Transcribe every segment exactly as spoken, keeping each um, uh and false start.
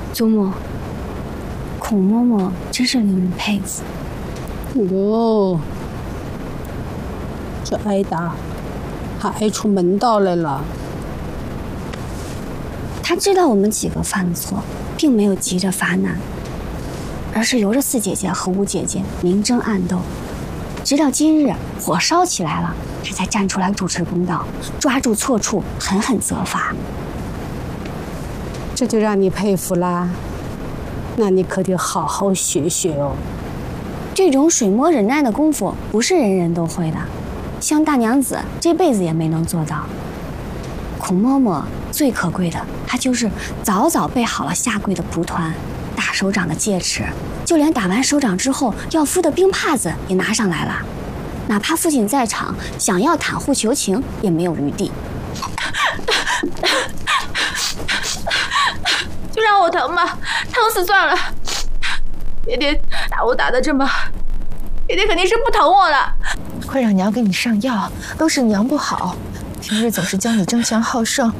祖母，孔嬷嬷真是令人佩服。 哟，这挨打还挨出门道来了。 他知道我们几个犯了错，并没有急着发难，而是由着四姐姐和五姐姐明争暗斗，直到今日火烧起来了，他才站出来主持公道，抓住错处，狠狠责罚。 这就让你佩服啦，那你可得好好学学哦。 这种水磨忍耐的功夫不是人人都会的，像大娘子这辈子也没能做到。孔嬷嬷最可贵的，她就是早早备好了下跪的蒲团、大手掌的戒尺，就连打完手掌之后要敷的冰帕子也拿上来了。哪怕父亲在场，想要袒护求情也没有余地。 就让我疼吧，疼死算了。爹爹打我打得这么，爹爹肯定是不疼我了。 快让娘给你上药，都是娘不好，平日总是教你争强好胜，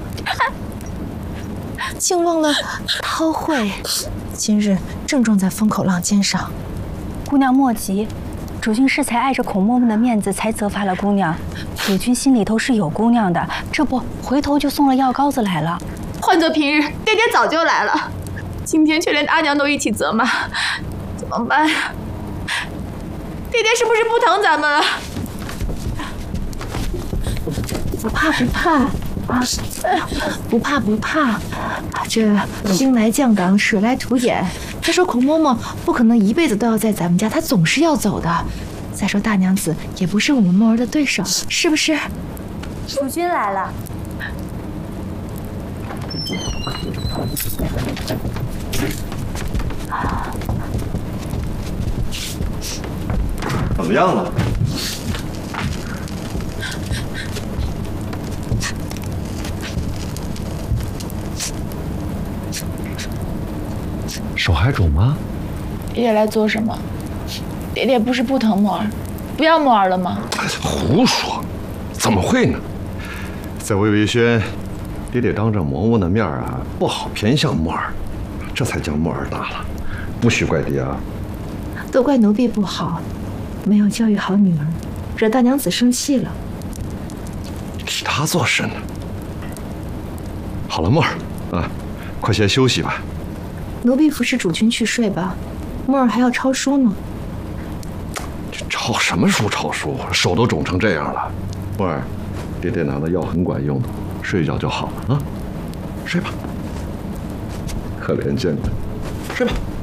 竟忘了韬晦。今日正中在风口浪尖上。 姑娘莫急，主君是才碍着孔嬷嬷的面子才责罚了姑娘，主君心里头是有姑娘的，这不回头就送了药膏子来了。 换做平日，爹爹早就来了，今天却连阿娘都一起责骂，怎么办呀？爹爹是不是不疼咱们了？ 不怕不怕啊，不怕不怕，这兵来将挡，水来土掩。再说孔嬷嬷不可能一辈子都要在咱们家，她总是要走的。再说大娘子也不是我们墨儿的对手，是不是？ 主君来了。 怎么样了？ 手还肿吗？ 爹爹来做什么？爹爹不是不疼墨儿，不要墨儿了吗？ 胡说，怎么会呢？在魏微轩，爹爹当着嬷嬷的面啊，不好偏向墨儿，这才将墨儿打了，不许怪爹啊！ 都怪奴婢不好，没有教育好女儿，惹大娘子生气了。 替他做事呢。好了，墨儿啊，快些休息吧。 奴婢服侍主君去睡吧，墨儿还要抄书呢。 这抄什么书？抄书，手都肿成这样了。墨儿，爹爹拿的药很管用的，睡一觉就好了啊。睡吧，可怜见鬼，睡吧。